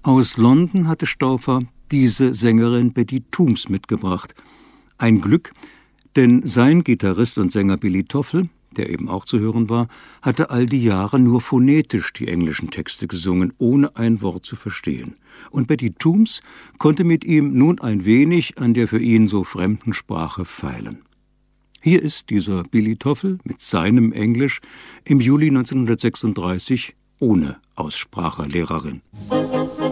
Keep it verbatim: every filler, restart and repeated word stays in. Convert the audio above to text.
Aus London hatte Stauffer diese Sängerin Betty Toombs mitgebracht. Ein Glück, denn sein Gitarrist und Sänger Billy Toffel, der eben auch zu hören war, hatte all die Jahre nur phonetisch die englischen Texte gesungen, ohne ein Wort zu verstehen. Und Betty Toombs konnte mit ihm nun ein wenig an der für ihn so fremden Sprache feilen. Hier ist dieser Billy Toffel mit seinem Englisch im Juli neunzehnhundertsechsunddreißig ohne Aussprachelehrerin.